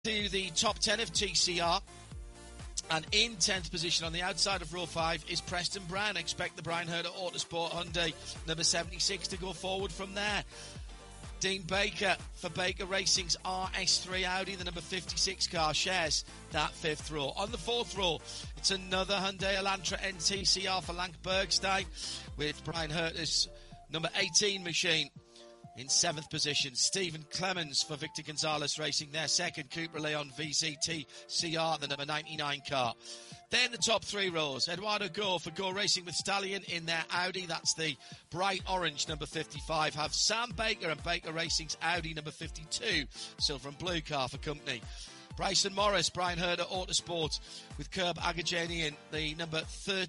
To the top 10 of TCR, and in 10th position on the outside of row 5 is Preston Brown. Expect the Brian Herder Autosport Hyundai number 76 to go forward from there. Dean Baker for Baker Racing's RS3 Audi, the number 56 car, shares that 5th row. On the 4th row, it's another Hyundai Elantra NTCR for Lank Bergstein, with Brian Herder's number 18 machine in 7th position. Stephen Clemens for Victor Gonzalez Racing, their second. Cooper Leon VCT CR, the number 99 car. Then the top 3 rows, Eduardo Go for Go Racing with Stallion in their Audi, that's the bright orange number 55. Have Sam Baker and Baker Racing's Audi number 52, silver and blue car for company. Bryson Morris, Brian Herder Autosport with Curb Agajanian, the number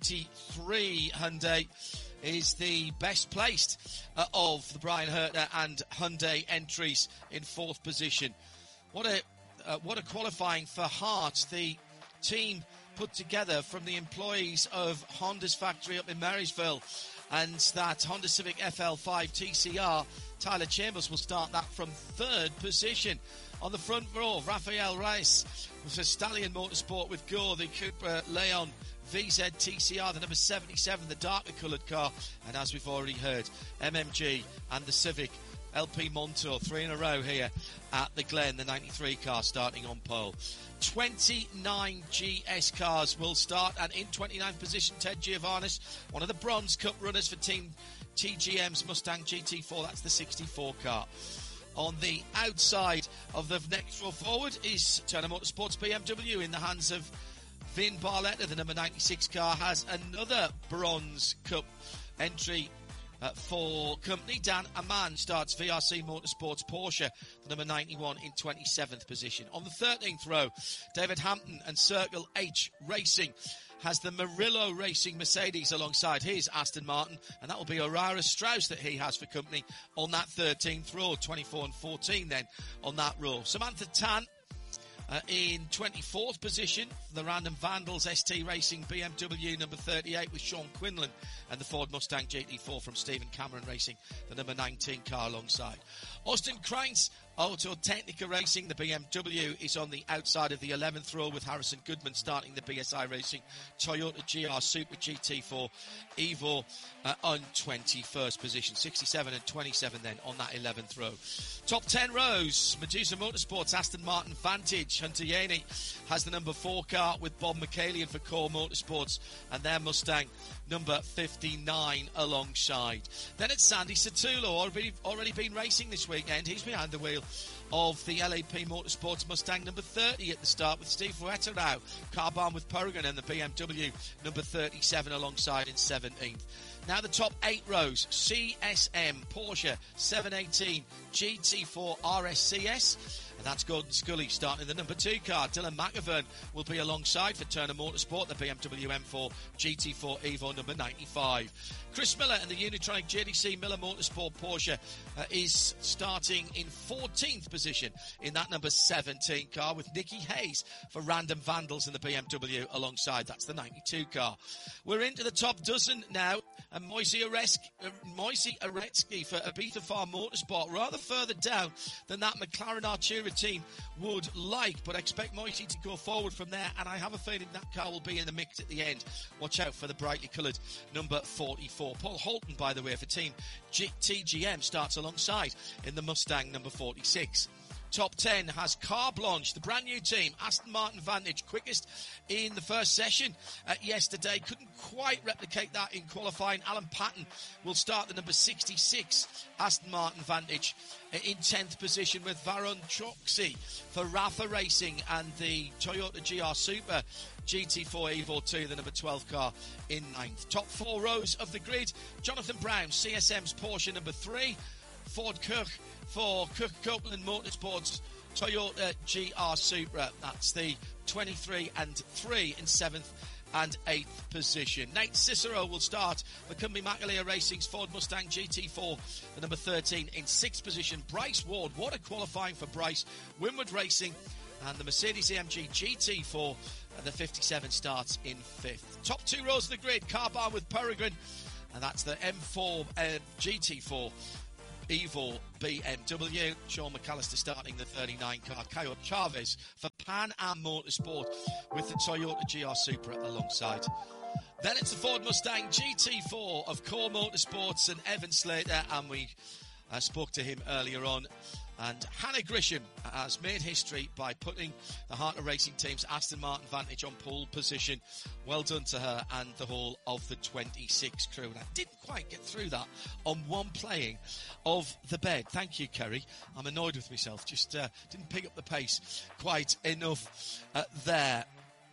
33 Hyundai, is the best placed of the Brian Herder and Hyundai entries in 4th position. What a qualifying for Hart, the team put together from the employees of Honda's factory up in Marysville, and that Honda Civic FL5 TCR. Tyler Chambers will start that from 3rd position. On the front row, Rafael Reis for Stallion Motorsport with Go, the Cooper Leon VZ TCR, the number 77, the darker coloured car. And as we've already heard, MMG and the Civic LP Montour, 3 in a row here at the Glen, the 93 car starting on pole. 29 GS cars will start, and in 29th position, Ted Giovannis, one of the Bronze Cup runners for Team TGM's Mustang GT4, that's the 64 car. On the outside of the next row forward is Turner Motorsports BMW in the hands of Vin Barletta, the number 96 car, has another Bronze Cup entry for company. Dan Aman starts VRC Motorsports Porsche, the number 91 in 27th position. On the 13th row, David Hampton and Circle H Racing has the Murillo Racing Mercedes alongside his Aston Martin, and that will be Aurora Strauss that he has for company on that 13th row. 24 and 14 then on that row. Samantha Tan in 24th position, the Random Vandals ST Racing BMW number 38 with Sean Quinlan, and the Ford Mustang GT4 from Stephen Cameron Racing, the number 19 car alongside. Austin Kreintz Auto Technica Racing, the BMW, is on the outside of the 11th row with Harrison Goodman starting the BSI Racing Toyota GR Super GT4 Evo on 21st position. 67 and 27 then on that 11th row. Top 10 rows, Medusa Motorsports Aston Martin Vantage. Hunter Yaney has the number 4 car with Bob McCallion for Core Motorsports and their Mustang number 59 alongside. Then it's Sandy Satulo, already been racing this weekend. He's behind the wheel of the LAP Motorsports Mustang number 30 at the start with Steve Fuetterau, Carbon with Peregrine, and the BMW number 37 alongside in 17th. Now the top 8 rows, CSM Porsche 718 GT4 RSCS, and that's Gordon Scully starting the number 2 car. Dylan McIvern will be alongside for Turner Motorsport, the BMW M4 GT4 Evo number 95. Chris Miller and the Unitronic JDC Miller Motorsport Porsche is starting in 14th position in that number 17 car with Nicky Hayes for Random Vandals and the BMW alongside. That's the 92 car. We're into the top dozen now, and Moisey Aretsky for Ibiza Farm Motorsport, rather further down than that McLaren Artura team would like, but expect Moisey to go forward from there, and I have a feeling that car will be in the mix at the end. Watch out for the brightly coloured number 44. Paul Holton, by the way, for Team TGM starts alongside in the Mustang number 46. Top 10 has Car Blanche, the brand new team, Aston Martin Vantage, quickest in the first session yesterday. Couldn't quite replicate that in qualifying. Alan Patton will start the number 66 Aston Martin Vantage in 10th position with Varun Choksi for Rafa Racing and the Toyota GR Super GT4 Evo 2, the number 12 car, in 9th. Top 4 rows of the grid, Jonathan Brown, CSM's Porsche number 3, Ford Kirk for Kirk Copeland Motorsports Toyota GR Supra, that's the 23 and 3 in 7th and 8th position. Nate Cicero will start for Cumbie Macaleer Racing's Ford Mustang GT4, the number 13 in 6th position. Bryce Ward, what a qualifying for Bryce. Winward Racing and the Mercedes-AMG GT4, the 57 starts in 5th. Top 2 rows of the grid, Carbon with Peregrine, and that's the M4 GT4 Evil BMW. Sean McAllister starting the 39 car. Kyle Chavez for Pan Am Motorsport with the Toyota GR Supra alongside. Then it's the Ford Mustang GT4 of Core Motorsports and Evan Slater, and we spoke to him earlier on. And Hannah Grisham has made history by putting the Heart of Racing team's Aston Martin Vantage on pole position. Well done to her and the whole of the 26 crew. And I didn't quite get through that on one playing of the bed. Thank you, Kerry. I'm annoyed with myself. Just didn't pick up the pace quite enough there.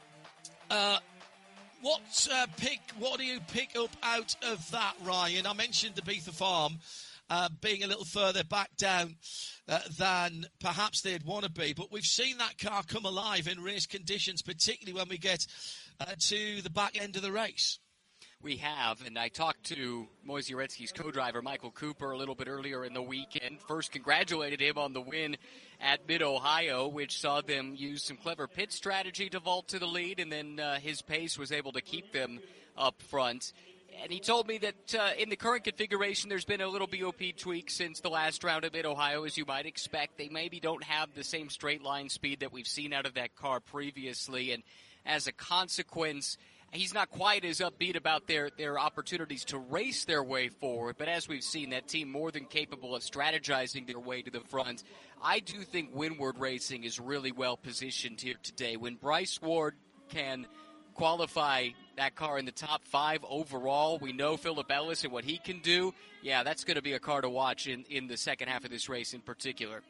What do you pick up out of that, Ryan? I mentioned the Beatha Farm being a little further back down than perhaps they'd want to be. But we've seen that car come alive in race conditions, particularly when we get to the back end of the race. We have, and I talked to Moisey Uretsky's co-driver, Michael Cooper, a little bit earlier in the weekend. First congratulated him on the win at Mid-Ohio, which saw them use some clever pit strategy to vault to the lead, and then his pace was able to keep them up front. And he told me that in the current configuration, there's been a little BOP tweak since the last round at Mid-Ohio, as you might expect. They maybe don't have the same straight line speed that we've seen out of that car previously, and as a consequence, he's not quite as upbeat about their opportunities to race their way forward, but as we've seen, that team more than capable of strategizing their way to the front. I do think Windward Racing is really well positioned here today. When Bryce Ward can qualify that car in the top 5 overall, we know Philip Ellis and what he can do. Yeah, that's going to be a car to watch in the second half of this race in particular.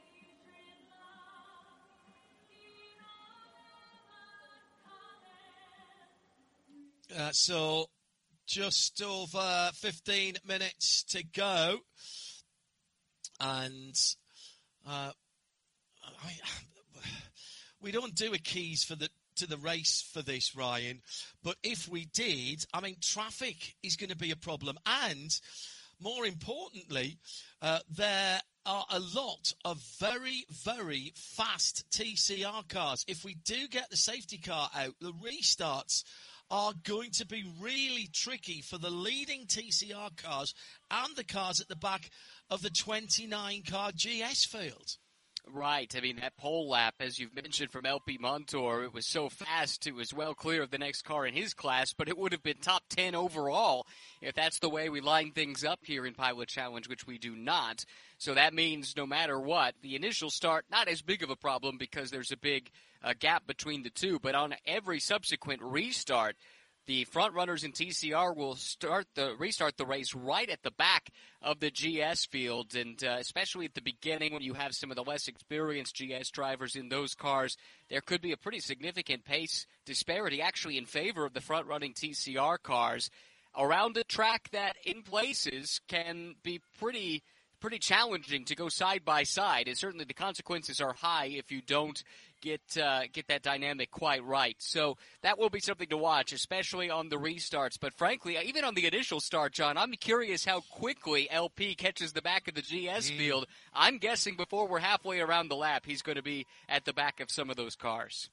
So just over 15 minutes to go. And we don't do a keys to the race for this, Ryan. But if we did, I mean, traffic is going to be a problem. And more importantly, there are a lot of very, very fast TCR cars. If we do get the safety car out, the restarts are going to be really tricky for the leading TCR cars and the cars at the back of the 29-car GS field. Right. I mean, that pole lap, as you've mentioned, from LP Montour, it was so fast, it was well clear of the next car in his class, but it would have been top 10 overall if that's the way we line things up here in Pilot Challenge, which we do not. So that means no matter what, the initial start, not as big of a problem because there's a big gap between the two, but on every subsequent restart, the front runners in TCR will restart the race right at the back of the GS field, and especially at the beginning when you have some of the less experienced GS drivers in those cars, there could be a pretty significant pace disparity actually in favor of the front-running TCR cars around a track that in places can be pretty challenging to go side by side, and certainly the consequences are high if you don't get that dynamic quite right. So that will be something to watch, especially on the restarts. But frankly, even on the initial start, John, I'm curious how quickly LP catches the back of the GS field. I'm guessing before we're halfway around the lap, he's going to be at the back of some of those cars.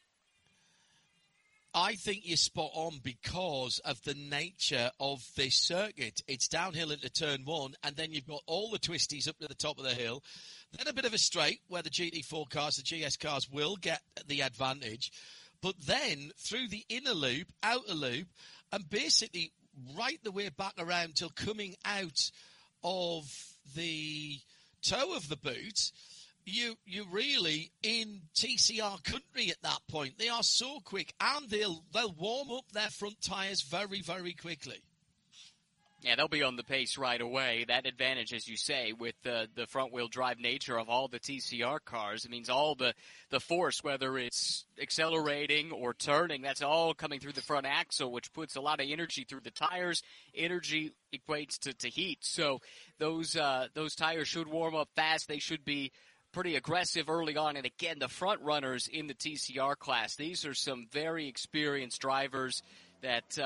I think you're spot on because of the nature of this circuit. It's downhill into turn 1, and then you've got all the twisties up to the top of the hill. Then a bit of a straight where the GT4 cars, the GS cars will get the advantage. But then through the inner loop, outer loop, and basically right the way back around till coming out of the toe of the boot, you're really in TCR country at that point. They are so quick, and they'll warm up their front tyres very, very quickly. Yeah, they'll be on the pace right away. That advantage, as you say, with the front-wheel drive nature of all the TCR cars, it means all the force, whether it's accelerating or turning, that's all coming through the front axle, which puts a lot of energy through the tires. Energy equates to heat. So those tires should warm up fast. They should be pretty aggressive early on. And again, the front runners in the TCR class, these are some very experienced drivers that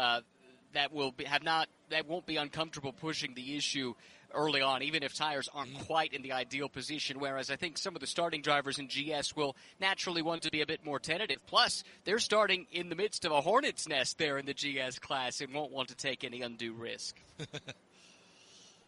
won't be uncomfortable pushing the issue early on, even if tires aren't quite in the ideal position, whereas I think some of the starting drivers in GS will naturally want to be a bit more tentative. Plus, they're starting in the midst of a hornet's nest there in the GS class and won't want to take any undue risk.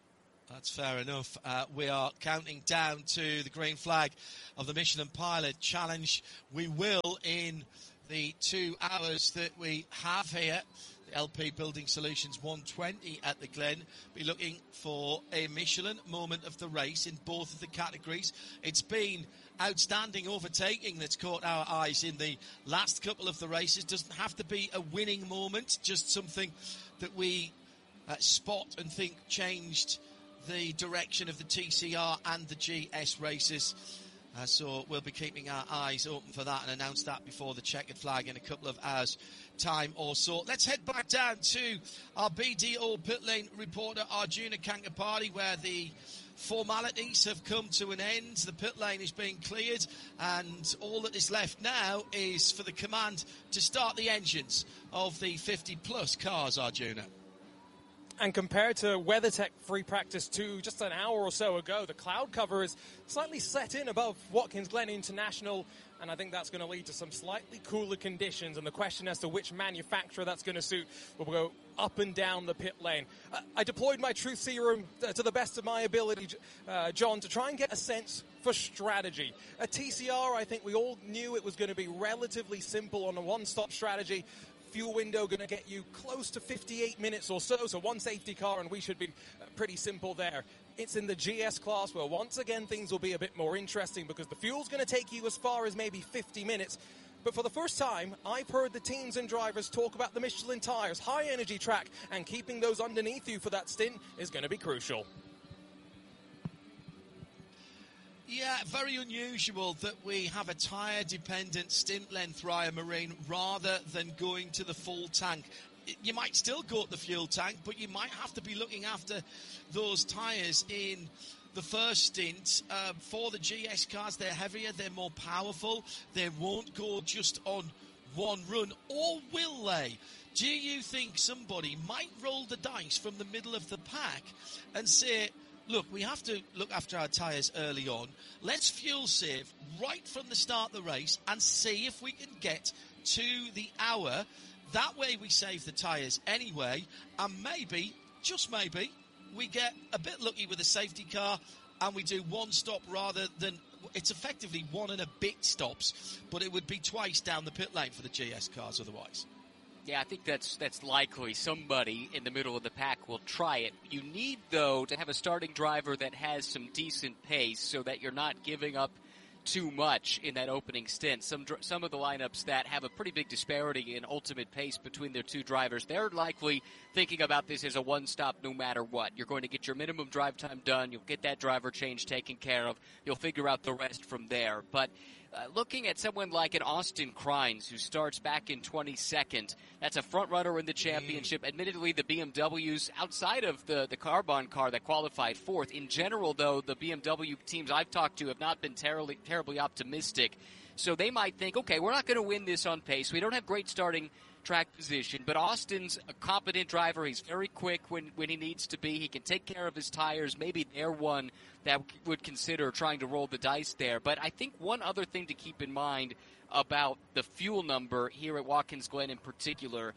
That's fair enough. We are counting down to the green flag of the Michelin Pilot Challenge. We will, in the 2 hours that we have here, the LP Building Solutions 120 at the Glen, be looking for a Michelin moment of the race in both of the categories. It's been outstanding overtaking that's caught our eyes in the last couple of the races. Doesn't have to be a winning moment, just something that we spot and think changed the direction of the TCR and the GS races. So we'll be keeping our eyes open for that and announce that before the checkered flag in a couple of hours' time or so. Let's head back down to our BDO pit lane reporter, Arjuna Kankapati, where the formalities have come to an end. The pit lane is being cleared, and all that is left now is for the command to start the engines of the 50-plus cars, Arjuna. And compared to WeatherTech free practice 2 just an hour or so ago, the cloud cover is slightly set in above Watkins Glen International, and I think that's going to lead to some slightly cooler conditions, and the question as to which manufacturer that's going to suit will go up and down the pit lane. I deployed my truth serum to the best of my ability, John, to try and get a sense for strategy. At TCR, I think we all knew it was going to be relatively simple on a one-stop strategy. Fuel window going to get you close to 58 minutes or so one safety car, and we should be pretty simple there. It's in the GS class where once again things will be a bit more interesting because the fuel's going to take you as far as maybe 50 minutes. But for the first time, I've heard the teams and drivers talk about the Michelin tyres, high energy track, and keeping those underneath you for that stint is going to be crucial. Yeah, very unusual that we have a tyre-dependent stint length, Ryan Marine, rather than going to the full tank. You might still go to the fuel tank, but you might have to be looking after those tyres in the first stint. For the GS cars, they're heavier, they're more powerful. They won't go just on one run, or will they? Do you think somebody might roll the dice from the middle of the pack and say, look, we have to look after our tyres early on. Let's fuel save right from the start of the race and see if we can get to the hour. That way we save the tyres anyway, and maybe, just maybe, we get a bit lucky with a safety car and we do one stop rather than, it's effectively 1 and a bit stops, but it would be twice down the pit lane for the GS cars otherwise. Yeah, I think that's likely. Somebody in the middle of the pack will try it. You need, though, to have a starting driver that has some decent pace so that you're not giving up too much in that opening stint. Some of the lineups that have a pretty big disparity in ultimate pace between their two drivers, they're likely thinking about this as a one-stop no matter what. You're going to get your minimum drive time done. You'll get that driver change taken care of. You'll figure out the rest from there. But looking at someone like an Austin Crines, who starts back in 22nd, that's a front runner in the championship. Admittedly, the BMWs, outside of the Carbon car that qualified fourth. In general, though, the BMW teams I've talked to have not been terribly optimistic. So they might think, okay, we're not going to win this on pace. We don't have great starting track position, but Austin's a competent driver. He's very quick when he needs to be. He can take care of his tires. Maybe they're one that would consider trying to roll the dice there. But I think one other thing to keep in mind about the fuel number here at Watkins Glen in particular,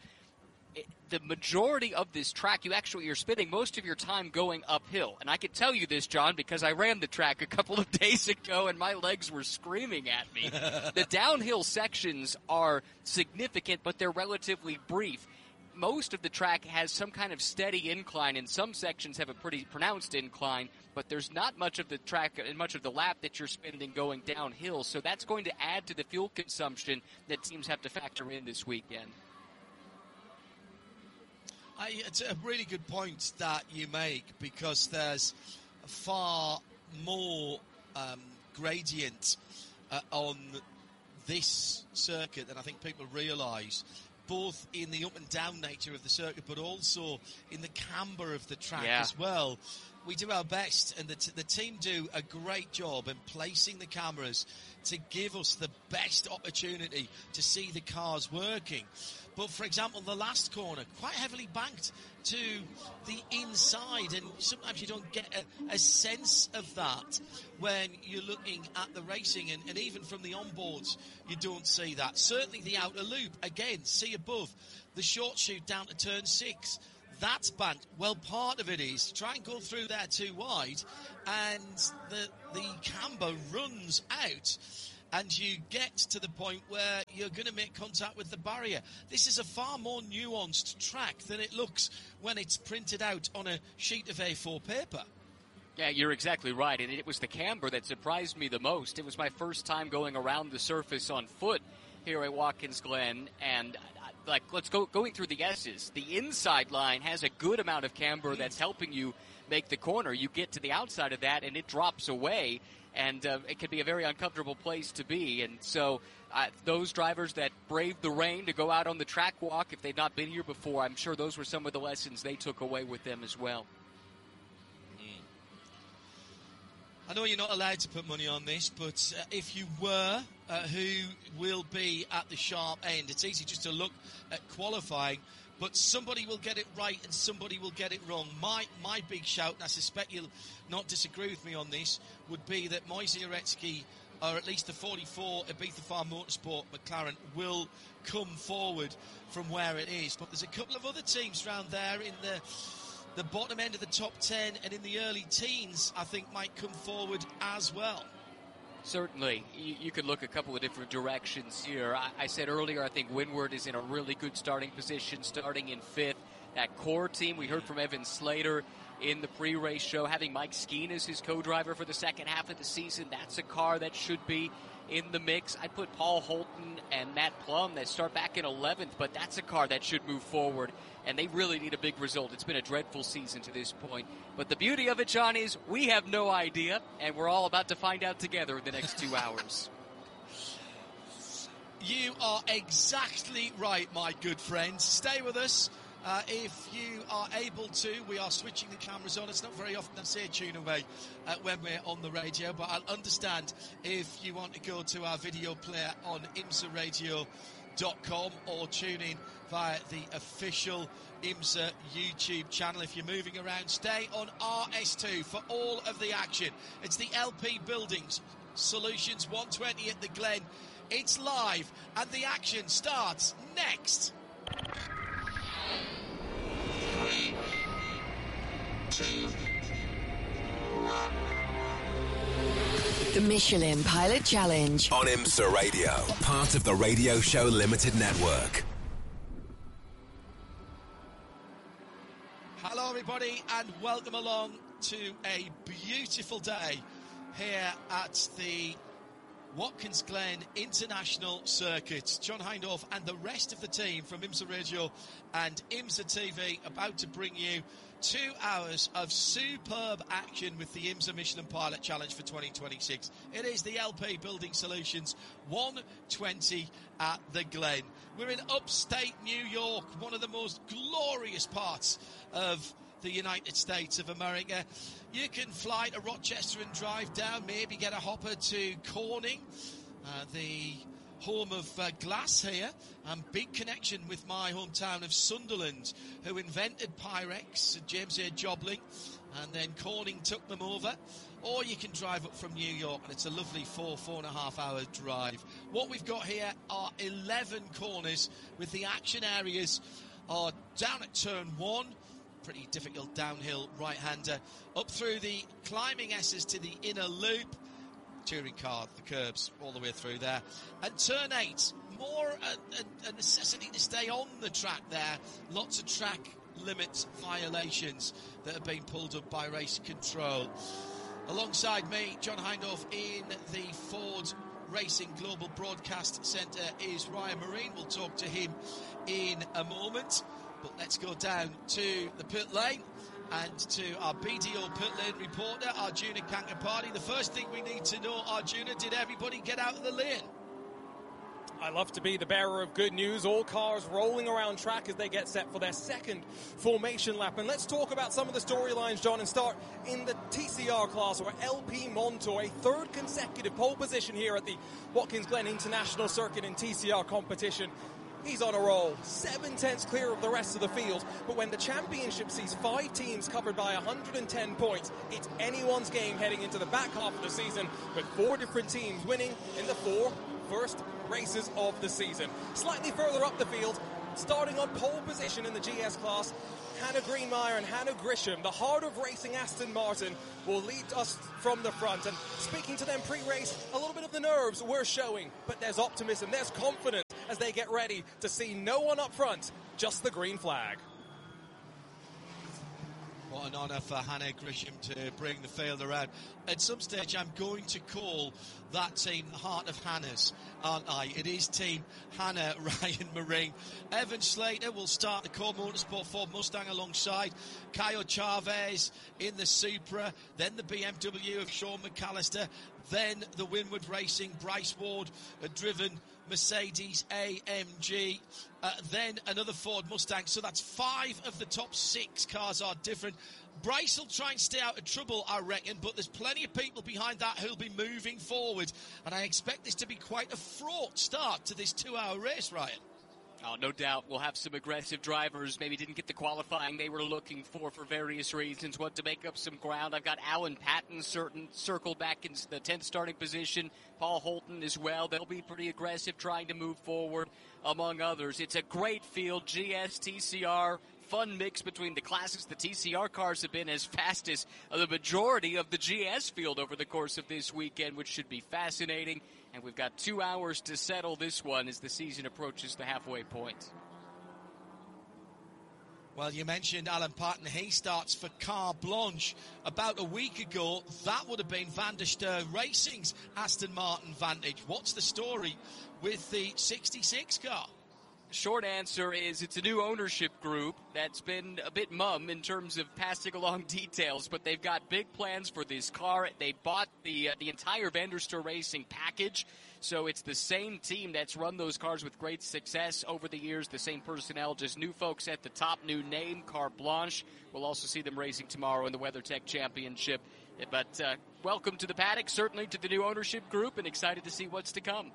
the majority of this track, you're spending most of your time going uphill. And I can tell you this, John, because I ran the track a couple of days ago and my legs were screaming at me. The downhill sections are significant, but they're relatively brief. Most of the track has some kind of steady incline, and some sections have a pretty pronounced incline, but there's not much of the track and much of the lap that you're spending going downhill. So that's going to add to the fuel consumption that teams have to factor in this weekend. It's a really good point that you make, because there's far more gradient on this circuit than I think people realise, both in the up and down nature of the circuit, but also in the camber of the track as well. We do our best, and the team do a great job in placing the cameras to give us the best opportunity to see the cars working. But, for example, the last corner, quite heavily banked to the inside, and sometimes you don't get a sense of that when you're looking at the racing, and even from the onboards, you don't see that. Certainly the outer loop, again, see above, the short shoot down to turn 6. that's banked. Well, part of it is try and go through there too wide, and the camber runs out, and you get to the point where you're going to make contact with the barrier. This is a far more nuanced track than it looks when it's printed out on a sheet of A4 paper. Yeah, you're exactly right, and it was the camber that surprised me the most. It was my first time going around the surface on foot here at Watkins Glen, and going through the S's. The inside line has a good amount of camber that's helping you make the corner. You get to the outside of that, and it drops away, and it can be a very uncomfortable place to be. And so those drivers that braved the rain to go out on the track walk, if they'd not been here before, I'm sure those were some of the lessons they took away with them as well. I know you're not allowed to put money on this, but if you were, who will be at the sharp end? It's easy just to look at qualifying, but somebody will get it right and somebody will get it wrong. My big shout, and I suspect you'll not disagree with me on this, would be that Moise Uretsky, or at least the 44 Ibiza Farm Motorsport McLaren, will come forward from where it is. But there's a couple of other teams around there in the bottom end of the top 10 and in the early teens, I think, might come forward as well. Certainly. You could look a couple of different directions here. I said earlier, I think Windward is in a really good starting position, starting in 5th. That core team, we heard from Evan Slater in the pre-race show, having Mike Skeen as his co-driver for the second half of the season. That's a car that should be in the mix. I'd put Paul Holton and Matt Plum that start back in 11th, but that's a car that should move forward, and they really need a big result. It's been a dreadful season to this point. But the beauty of it, John, is we have no idea, and we're all about to find out together in the next 2 hours. You are exactly right, my good friends. Stay with us. If you are able to, we are switching the cameras on. It's not very often I say tune away when we're on the radio, but I'll understand if you want to go to our video player on imsaradio.com or tune in via the official IMSA YouTube channel. If you're moving around, stay on RS2 for all of the action. It's the LP Buildings Solutions 120 at the Glen. It's live, and the action starts next. The Michelin Pilot Challenge on IMSA Radio, part of the Radio Show Limited Network. Hello everybody and welcome along to a beautiful day here at the Watkins Glen International Circuit. John Hindhaugh and the rest of the team from IMSA Radio and IMSA TV about to bring you 2 hours of superb action with the IMSA Michelin Pilot Challenge for 2026. It is the LP Building Solutions 120 at the Glen. We're in upstate New York, one of the most glorious parts of the United States of America. You can fly to Rochester and drive down, maybe get a hopper to Corning, the home of glass here, and big connection with my hometown of Sunderland, who invented Pyrex, James A. Jobling, and then Corning took them over. Or you can drive up from New York, and it's a lovely 4.5 hour drive. What we've got here are 11 corners, with the action areas are down at turn 1, pretty difficult downhill right-hander, up through the climbing S's to the inner loop, touring car, the curbs all the way through there, and turn 8, more a necessity to stay on the track there. Lots of track limit violations that have been pulled up by race control. Alongside me, John Hindhaugh in the Ford Racing Global Broadcast Centre is Ryan Marine. We'll talk to him in a moment. But let's go down to the pit lane and to our BDO pit lane reporter, Arjuna Kankapati. The first thing we need to know, Arjuna, did everybody get out of the lane? I love to be the bearer of good news. All cars rolling around track as they get set for their second formation lap. And let's talk about some of the storylines, John, and start in the TCR class, where LP Montour, a third consecutive pole position here at the Watkins Glen International Circuit in TCR competition. He's on a roll, 7/10 clear of the rest of the field. But when the championship sees 5 teams covered by 110 points, it's anyone's game heading into the back half of the season, with 4 different teams winning in the 4 first races of the season. Slightly further up the field, starting on pole position in the GS class, Hannah Greenmeyer and Hannah Grisham, the heart of racing Aston Martin, will lead us from the front. And speaking to them pre-race, a little bit of the nerves were showing, but there's optimism, there's confidence as they get ready to see no one up front, just the green flag. What an honour for Hannah Grisham to bring the field around. At some stage, I'm going to call that team the Heart of Hannah's, aren't I? It is Team Hannah Ryan Marine. Evan Slater will start the Core Motorsport Ford Mustang alongside Caio Chavez in the Supra, then the BMW of Sean McAllister, then the Winward Racing Bryce Ward driven Mercedes AMG, then another Ford Mustang. So that's 5 of the top 6 cars are different. Bryce will try and stay out of trouble, I reckon, but there's plenty of people behind that who'll be moving forward, and I expect this to be quite a fraught start to this 2-hour race, Ryan. Oh, no doubt we'll have some aggressive drivers. Maybe didn't get the qualifying they were looking for various reasons. Want to make up some ground. I've got Alan Patton circled back in the 10th starting position. Paul Holton as well. They'll be pretty aggressive trying to move forward, among others. It's a great field. GS, TCR, fun mix between the classes. The TCR cars have been as fast as the majority of the GS field over the course of this weekend, which should be fascinating. And we've got 2 hours to settle this one as the season approaches the halfway point. Well, you mentioned Alan Patton. He starts for Car Blanche. About a week ago, that would have been Van der Steur Racing's Aston Martin Vantage. What's the story with the 66 car? Short answer is it's a new ownership group that's been a bit mum in terms of passing along details, but they've got big plans for this car. They bought the entire Van der Steur Racing package, so it's the same team that's run those cars with great success over the years, the same personnel, just new folks at the top, new name, Car Blanche. We'll also see them racing tomorrow in the WeatherTech Championship. But welcome to the paddock, certainly to the new ownership group, and excited to see what's to come.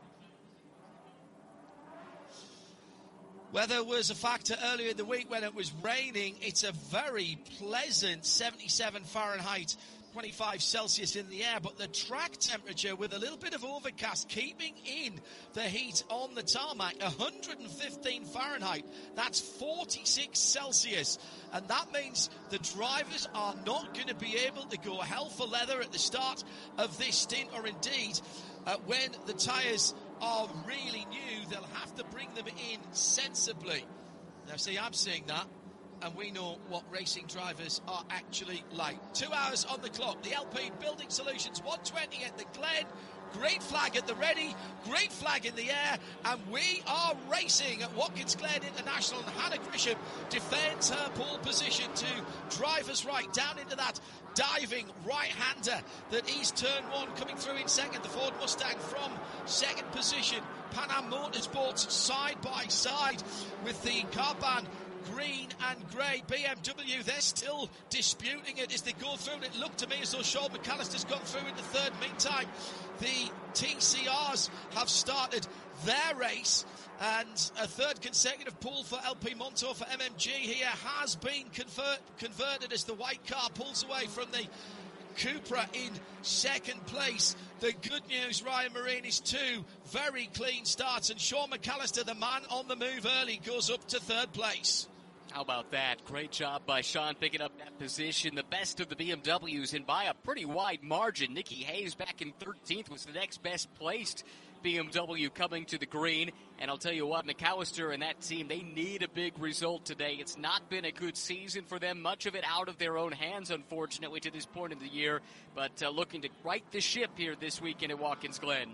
Weather was a factor earlier in the week when it was raining. It's a very pleasant 77 Fahrenheit, 25 Celsius in the air, but the track temperature with a little bit of overcast keeping in the heat on the tarmac, 115 Fahrenheit. That's 46 Celsius. And that means the drivers are not going to be able to go hell for leather at the start of this stint, or indeed when the tyres are really new, they'll have to bring them in sensibly. Now, see, I'm seeing that, and we know what racing drivers are actually like. 2 hours on the clock. The LP Building Solutions 120 at the Glen. Great flag at the ready, great flag in the air, and we are racing at Watkins Glen International, and Hannah Grisham defends her pole position to drive us right down into that diving right-hander that is turn 1, coming through in second. The Ford Mustang from second position. Pan Am Motorsports side by side with the Carbahn green and grey BMW. They're still disputing it as they go through, and it looked to me as though Sean McAllister's got through in the third. Meantime, the TCRs have started their race, and a third consecutive pole for LP Montour for MMG here has been converted as the white car pulls away from the Cupra in second place. The good news, Ryan Marine, is 2 very clean starts, and Sean McAllister, the man on the move early, goes up to third place. How about that? Great job by Sean picking up that position. The best of the BMWs, and by a pretty wide margin. Nikki Hayes back in 13th was the next best placed BMW coming to the green. And I'll tell you what, McAllister and that team, they need a big result today. It's not been a good season for them, much of it out of their own hands, unfortunately, to this point in the year. But looking to right the ship here this weekend at Watkins Glen.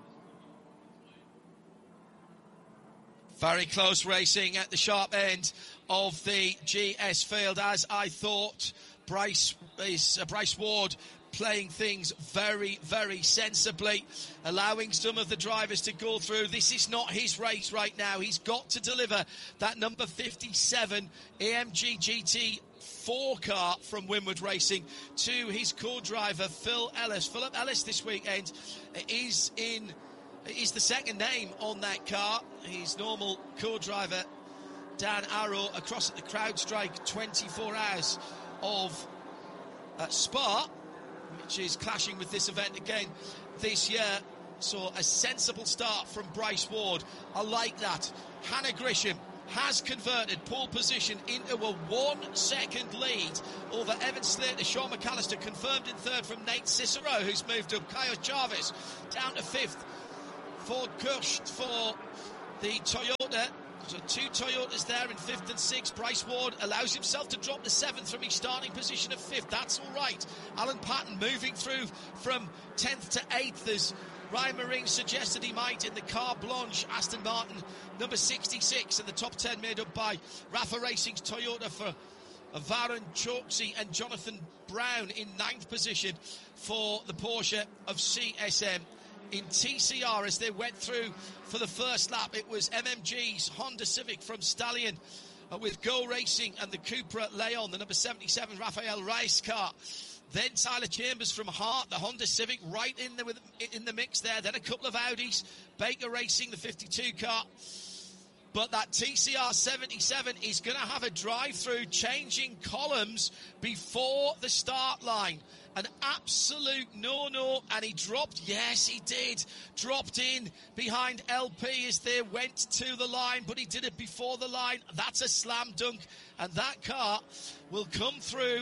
Very close racing at the sharp end of the GS field, as I thought. Bryce Ward playing things very, very sensibly, allowing some of the drivers to go through. This is not his race right now. He's got to deliver that number 57 AMG GT4 car from Winward Racing to his co-driver, Phil Ellis. Philip Ellis this weekend is the second name on that car. His normal co-driver, Dan Arrow, across at the CrowdStrike 24 hours of Spa, which is clashing with this event again this year. So a sensible start from Bryce Ward. I like that. Hannah Grisham has converted pole position into a 1 second lead over Evan Slater. Sean McAllister confirmed in third from Nate Cicero, who's moved up. Kyle Jarvis down to fifth. Ford Kirsch for the Toyota. So 2 Toyotas there in fifth and sixth. Bryce Ward allows himself to drop to seventh from his starting position of fifth. That's all right. Alan Patton moving through from 10th to 8th as Ryan Marine suggested he might in the Car Blanche Aston Martin number 66, and the top 10 made up by Rafa Racing's Toyota for Varun Choksi and Jonathan Brown in 9th position for the Porsche of CSM. In TCR, as they went through for the first lap, it was MMG's Honda Civic from Stallion with Go Racing and the Cupra Leon, the number 77 Rafael Reyes car. Then Tyler Chambers from Hart, the Honda Civic, right in the mix there. Then a couple of Audis, Baker Racing, the 52 car. But that TCR 77 is going to have a drive-through, changing columns before the start line. An absolute no-no, and he dropped, yes he did, dropped in behind LP as they went to the line, but he did it before the line. That's a slam dunk, and that car will come through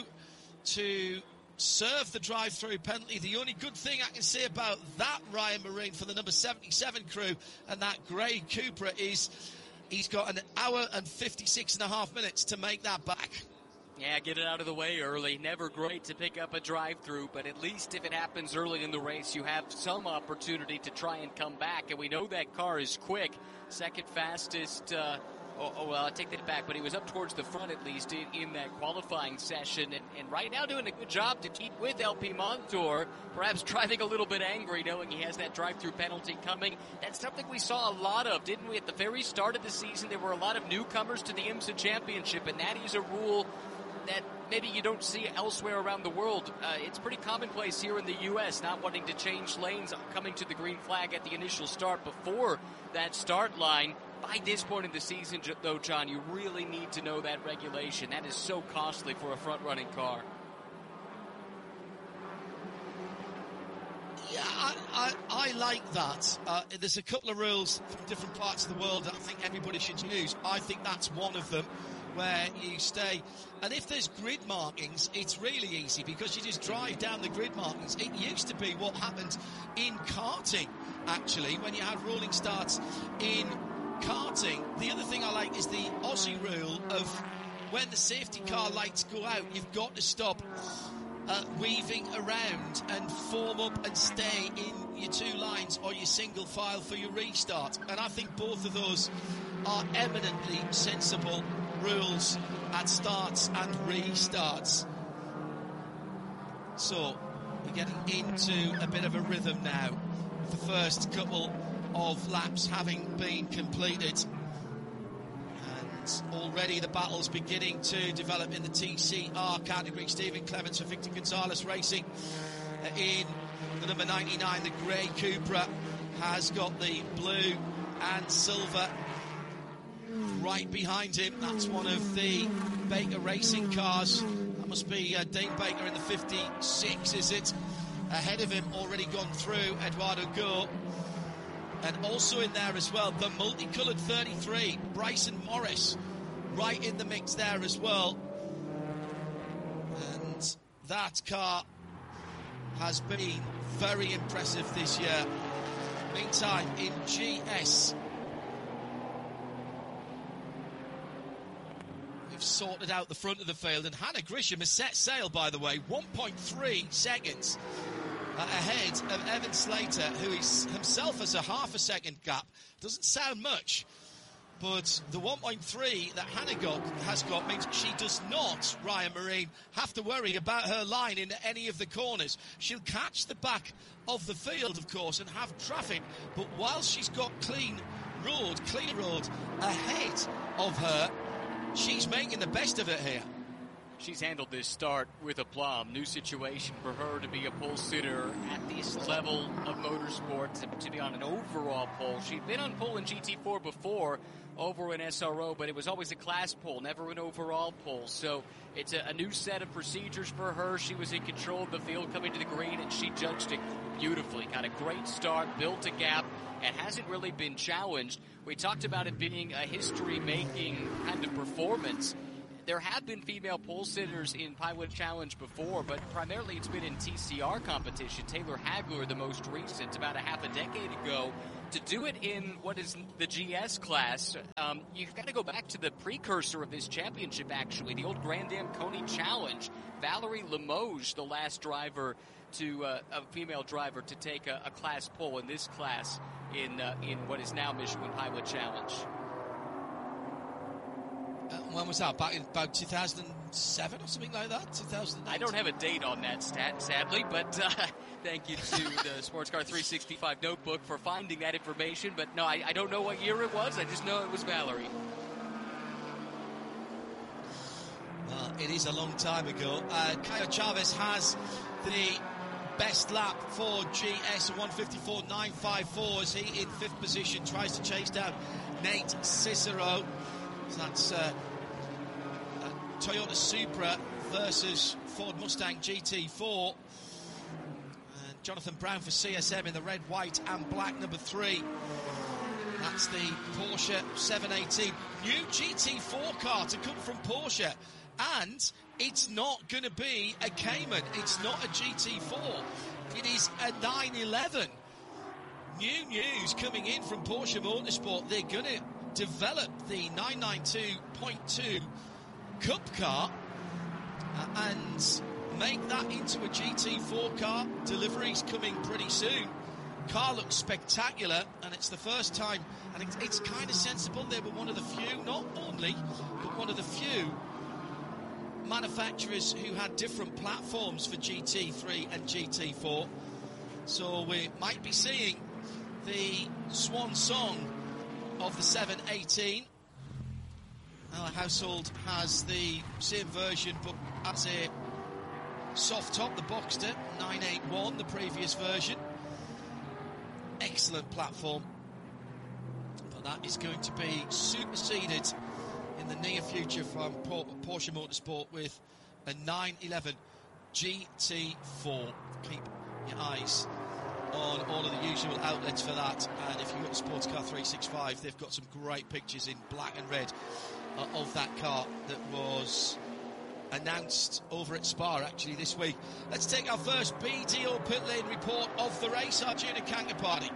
to serve the drive-through penalty. The only good thing I can say about that Ryan Marine for the number 77 crew and that grey Cupra is he's got an hour and 56 and a half minutes to make that back. Yeah, get it out of the way early. Never great to pick up a drive-through, but at least if it happens early in the race, you have some opportunity to try and come back. And we know that car is quick. Second fastest, I take that back, but he was up towards the front at least in that qualifying session. And right now doing a good job to keep with LP Montour, perhaps driving a little bit angry knowing he has that drive-through penalty coming. That's something we saw a lot of, didn't we? At the very start of the season, there were a lot of newcomers to the IMSA Championship, and that is a rule that maybe you don't see elsewhere around the world. It's pretty commonplace here in the U.S., not wanting to change lanes, coming to the green flag at the initial start before that start line. By this point in the season, though, John, you really need to know that regulation. That is so costly for a front-running car. Yeah, I like that. There's a couple of rules from different parts of the world that I think everybody should use. I think that's one of them, where you stay. And if there's grid markings, it's really easy because you just drive down the grid markings. It used to be what happened in karting, actually, when you had rolling starts in karting. The other thing I like is the Aussie rule of when the safety car lights go out, you've got to stop weaving around and form up and stay in your two lines or your single file for your restart. And I think both of those are eminently sensible rules at starts and restarts. So we're getting into a bit of a rhythm now, with the first couple of laps having been completed, and already the battle's beginning to develop in the TCR category. Stephen Clements for Victor Gonzalez Racing in the number 99. The grey Cupra has got the blue and silver right behind him. That's one of the Baker Racing cars. That must be Dane Baker in the 56, is it? Ahead of him, already gone through, Eduardo Go. And also in there as well, the multicoloured 33, Bryson Morris, right in the mix there as well. And that car has been very impressive this year. Meantime, in GS, we've sorted out the front of the field, and Hannah Grisham has set sail, by the way, 1.3 seconds ahead of Evan Slater, who is himself has a half a second gap. Doesn't sound much, but the 1.3 that Hannah has got means she does not, Ryan Marine, have to worry about her line in any of the corners. She'll catch the back of the field, of course, and have traffic, but while she's got clear road ahead of her, she's making the best of it here. She's handled this start with aplomb. New situation for her to be a pole sitter at this level of motorsports, to be on an overall pole. She'd been on pole in GT4 before, over an SRO, but it was always a class pole, never an overall pole. So it's a new set of procedures for her. She was in control of the field coming to the green, and she judged it beautifully. Got a great start, built a gap, and hasn't really been challenged. We talked about it being a history-making kind of performance. There have been female pole sitters in Pilot Challenge before, but primarily it's been in TCR competition. Taylor Hagler, the most recent, about a half a decade ago. To do it in what is the GS class, you've got to go back to the precursor of this championship, actually, the old Grand Am Coney Challenge. Valerie Limoges, the last driver to a female driver to take a class pole in this class in what is now Michelin Pilot Challenge. When was that? Back in about 2007 or something like that? 2008? I don't have a date on that stat, sadly, but thank you to the Sports Car 365 notebook for finding that information. But no, I don't know what year it was. I just know it was Valerie. Well, it is a long time ago. Caio Chavez has the best lap for GS, 154.954, as he in 5th position tries to chase down Nate Cicero. So that's Toyota Supra versus Ford Mustang GT4. And Jonathan Brown for CSM in the red, white and black, number 3. That's the Porsche 718. New GT4 car to come from Porsche. And it's not going to be a Cayman. It's not a GT4. It is a 911. New news coming in from Porsche Motorsport. They're going to develop the 992.2 Cup car and make that into a GT4 car. Deliveries coming pretty soon. Car looks spectacular, and it's the first time, and it's kind of sensible. They were one of the few, not only, but one of the few manufacturers who had different platforms for GT3 and GT4. So we might be seeing the swan song of the 718. Household has the same version, but as a soft top, the Boxster 981, the previous version. Excellent platform, but that is going to be superseded in the near future from Porsche Motorsport with a 911 GT4. Keep your eyes on all of the usual outlets for that, and if you go to Sports Car 365, they've got some great pictures in black and red of that car that was announced over at Spa actually this week. Let's take our first BDO pit lane report of the race. Arjuna Kangaparty.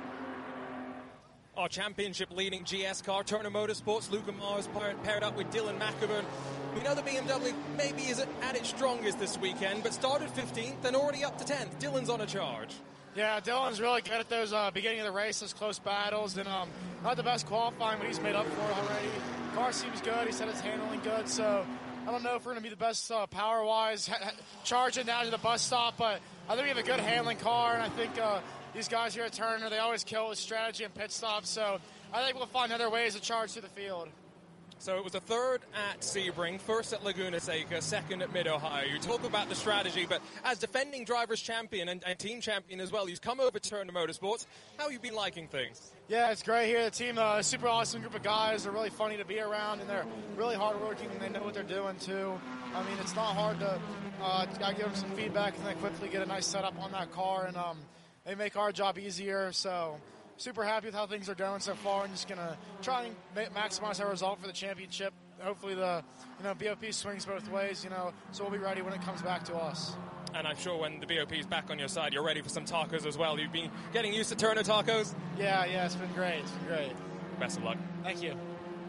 Our championship leading GS car, Turner Motorsports, Luca Mars paired up with Dylan McEwen. We know the BMW maybe isn't at its strongest this weekend, but started 15th and already up to 10th. Dylan's on a charge. Yeah, Dylan's really good at those beginning of the race, those close battles, and not the best qualifying, but he's made up for it already. Car seems good. He said it's handling good, so I don't know if we're going to be the best power-wise charging down to the bus stop, but I think we have a good handling car, and I think these guys here at Turner, they always kill with strategy and pit stops, so I think we'll find other ways to charge through the field. So it was a third at Sebring, first at Laguna Seca, second at Mid-Ohio. You talk about the strategy, but as defending drivers champion and team champion as well, you've come over to Turner Motorsports. How have you been liking things? Yeah, it's great here. The team, a super awesome group of guys. They're really funny to be around, and they're really hardworking, and they know what they're doing, too. I mean, it's not hard to give them some feedback and then quickly get a nice setup on that car, and they make our job easier, so super happy with how things are going so far, and just going to try and maximize our result for the championship. Hopefully the BOP swings both ways, so we'll be ready when it comes back to us. And I'm sure when the BOP is back on your side, you're ready for some tacos as well. You've been getting used to Turner tacos? Yeah, it's been great. It's been great. Best of luck. Thank you.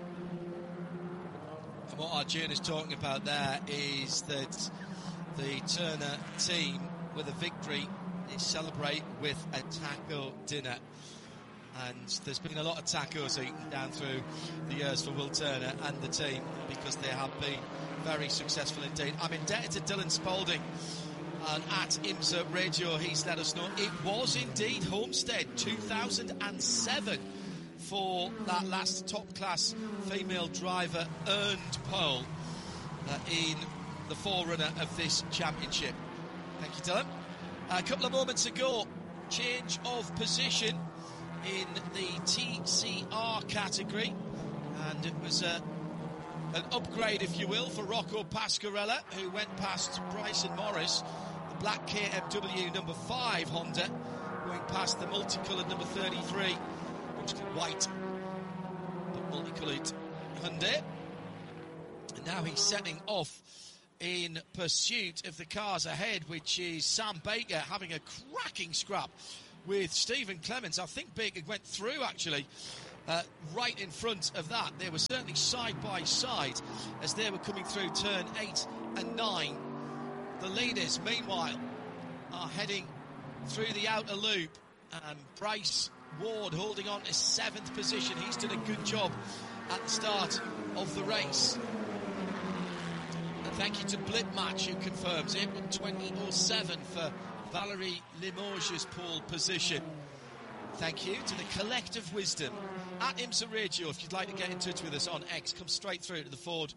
And what Arjun is talking about there is that the Turner team, with a victory, is celebrate with a taco dinner. And there's been a lot of tacos eaten down through the years for Will Turner and the team, because they have been very successful indeed. I'm indebted to Dylan Spalding, and at IMSA Radio he's let us know it was indeed Homestead 2007 for that last top class female driver earned pole in the forerunner of this championship. Thank you, Dylan. A couple of moments ago, change of position in the TCR category, And it was an upgrade, if you will, for Rocco Pasquarella, who went past Bryson Morris, the black KMW number 5 Honda, going past the multicoloured number 33, which is white, but multicoloured Hyundai. And now he's setting off in pursuit of the cars ahead, which is Sam Baker having a cracking scrap with Stephen Clements. I think Baker went through, actually, right in front of that. They were certainly side by side as they were coming through turn 8 and 9. The leaders, meanwhile, are heading through the outer loop, and Bryce Ward holding on to 7th position. He's done a good job at the start of the race. And thank you to Blipmatch, who confirms it. 1:20.07 for Valerie Limoges' pole position. Thank you to the Collective Wisdom at IMSA Radio. If you'd like to get in touch with us on X, come straight through to the Ford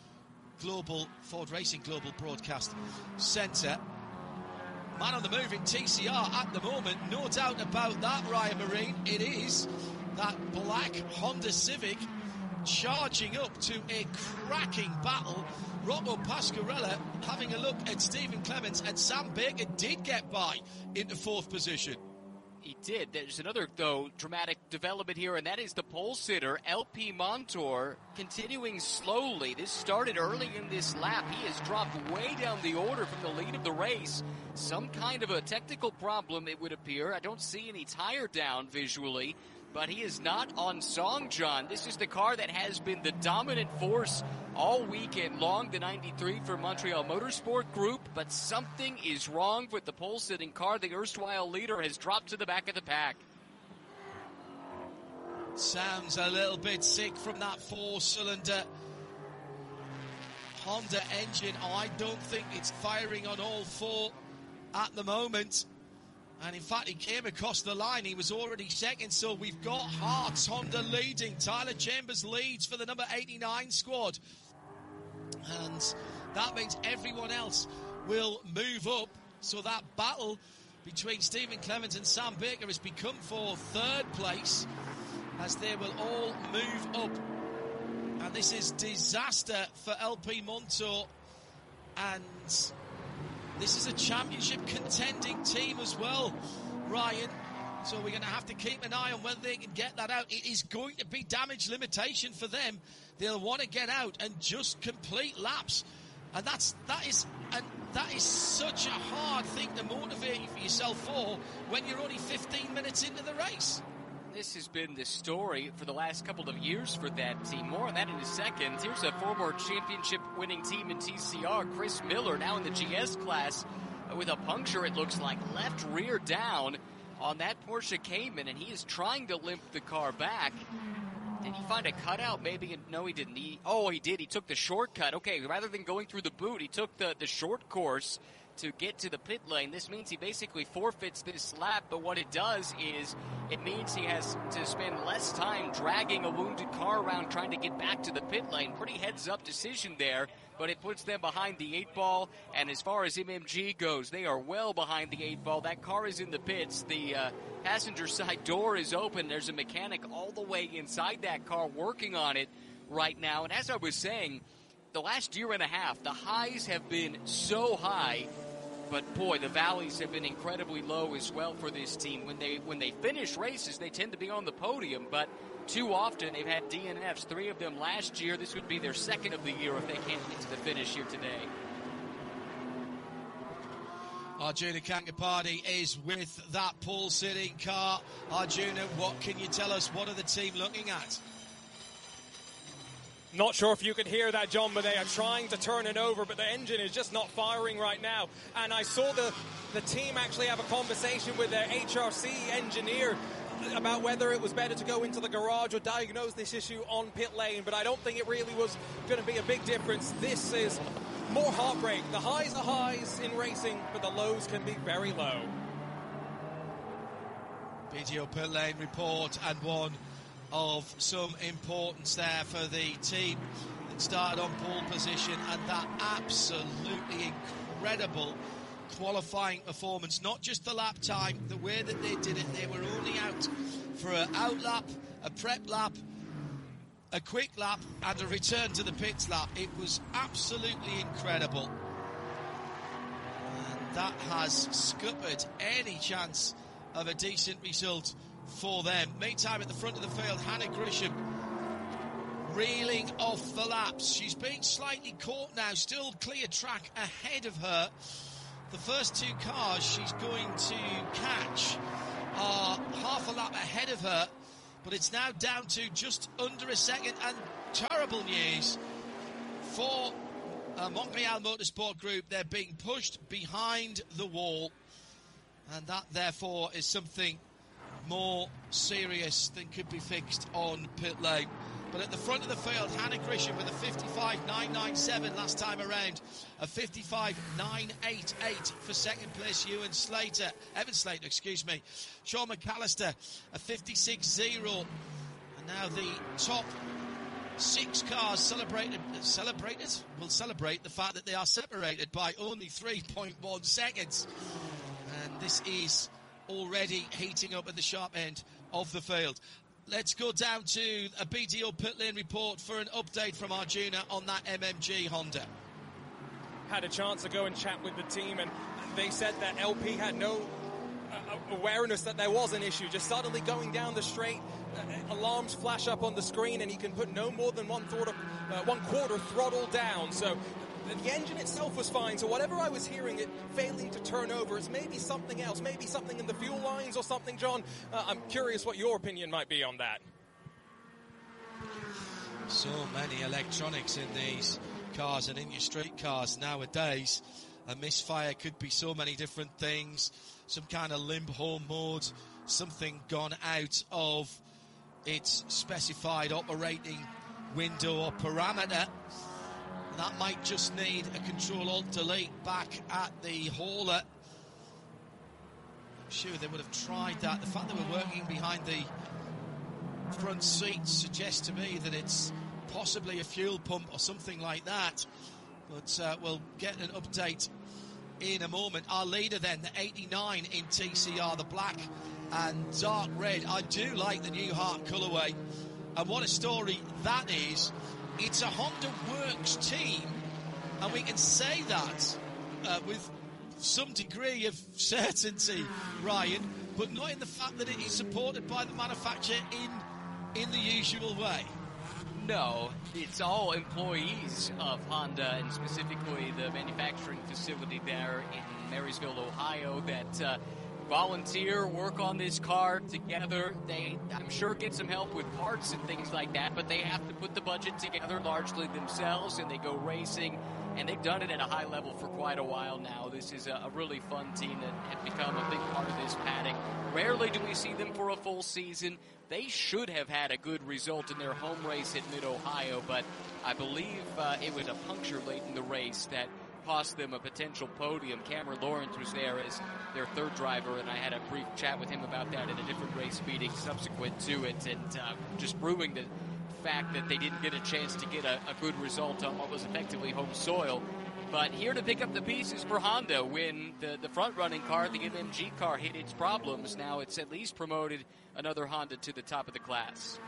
Racing Global Broadcast Centre. Man on the move in TCR at the moment, no doubt about that, Ryan Marine. It is that black Honda Civic charging up to a cracking battle. Rocco Pasquarella having a look at Stephen Clements, and Sam Baker did get by into 4th position. He did. There's another, though, dramatic development here, and that is the pole sitter, LP Montour, continuing slowly. This started early in this lap. He has dropped way down the order from the lead of the race. Some kind of a technical problem, it would appear. I don't see any tire down visually, but he is not on song, John. This is the car that has been the dominant force all weekend long, the 93 for Montreal Motorsport Group, but something is wrong with the pole-sitting car. The erstwhile leader has dropped to the back of the pack. Sounds a little bit sick from that 4-cylinder Honda engine. I don't think it's firing on all 4 at the moment. And in fact, he came across the line. He was already second. So we've got Hearts Honda leading. Tyler Chambers leads for the number 89 squad. And that means everyone else will move up. So that battle between Stephen Clements and Sam Baker has become for 3rd place, as they will all move up. And this is disaster for LP Montour. And this is a championship contending team as well, Ryan. So we're going to have to keep an eye on whether they can get that out. It is going to be damage limitation for them. They'll want to get out and just complete laps. And that is such a hard thing to motivate yourself for when you're only 15 minutes into the race. This has been the story for the last couple of years for that team. More on that in a second. Here's a former championship-winning team in TCR, Chris Miller, now in the GS class with a puncture, it looks like, left rear down on that Porsche Cayman, and he is trying to limp the car back. Did he find a cutout? Maybe. No, he didn't. He did. He took the shortcut. Okay, rather than going through the boot, he took the short course to get to the pit lane. This means he basically forfeits this lap, but what it does is it means he has to spend less time dragging a wounded car around trying to get back to the pit lane. Pretty heads-up decision there, but it puts them behind the 8 ball, and as far as MMG goes, they are well behind the 8 ball. That car is in the pits. The passenger side door is open. There's a mechanic all the way inside that car working on it right now, and as I was saying, the last year and a half, the highs have been so high, but boy, the valleys have been incredibly low as well for this team. When they finish races, they tend to be on the podium, but too often they've had DNFs. 3 of them last year. This would be their 2nd of the year if they can't get to the finish here today. Arjuna Kankapati is with that pole-sitting car. Arjuna, what can you tell us? What are the team looking at? Not sure if you could hear that, John, but they are trying to turn it over, but the engine is just not firing right now. And I saw the team actually have a conversation with their HRC engineer about whether it was better to go into the garage or diagnose this issue on pit lane, but I don't think it really was going to be a big difference. This is more heartbreak. The highs are highs in racing, but the lows can be very low. PTO pit lane report, and one of some importance there for the team that started on pole position, and that absolutely incredible qualifying performance. Not just the lap time, the way that they did it. They were only out for an out lap, a prep lap, a quick lap and a return to the pits lap. It was absolutely incredible. And that has scuppered any chance of a decent result for them. Meantime, at the front of the field, Hannah Grisham reeling off the laps. She's being slightly caught now, still clear track ahead of her. The first two cars she's going to catch are half a lap ahead of her, but it's now down to just under a second, and terrible news for Montreal Motorsport Group. They're being pushed behind the wall, and that therefore is something more serious than could be fixed on pit lane. But at the front of the field, Hannah Grisham with a 55.997 last time around, a 55.988 for second place. Evan Slater, Sean McAllister, a 56.0. And now the top six cars will celebrate the fact that they are separated by only 3.1 seconds. And this is already heating up at the sharp end of the field. Let's go down to a BDO pit lane report for an update from Arjuna on that MMG Honda. Had a chance to go and chat with the team, and they said that LP had no awareness that there was an issue. Just suddenly going down the straight, alarms flash up on the screen, and he can put no more than one quarter throttle down. So the engine itself was fine, so whatever I was hearing it failing to turn over is maybe something else, maybe something in the fuel lines or something, John. I'm curious what your opinion might be on that. So many electronics in these cars and in your street cars nowadays. A misfire could be so many different things. Some kind of limp home mode, something gone out of its specified operating window or parameter. That might just need a Control-Alt-Delete back at the hauler. I'm sure they would have tried that. The fact that we're working behind the front seats suggests to me that it's possibly a fuel pump or something like that. But we'll get an update in a moment. Our leader then, the 89 in TCR, the black and dark red. I do like the new Heart colourway. And what a story that is. It's a Honda Works team, and we can say that with some degree of certainty, Ryan, but not in the fact that it is supported by the manufacturer in the usual way. No, it's all employees of Honda, and specifically the manufacturing facility there in Marysville, Ohio, that volunteer, work on this car together. They, I'm sure, get some help with parts and things like that, but they have to put the budget together largely themselves, and they go racing, and they've done it at a high level for quite a while now. This is a really fun team that have become a big part of this paddock. Rarely do we see them for a full season. They should have had a good result in their home race at Mid-Ohio, but I believe it was a puncture late in the race that cost them a potential podium. Cameron Lawrence was there as their third driver, and I had a brief chat with him about that at a different race meeting subsequent to it, and just brewing the fact that they didn't get a chance to get a good result on what was effectively home soil. But here to pick up the pieces for Honda when the front-running car, the MMG car, hit its problems. Now it's at least promoted another Honda to the top of the class.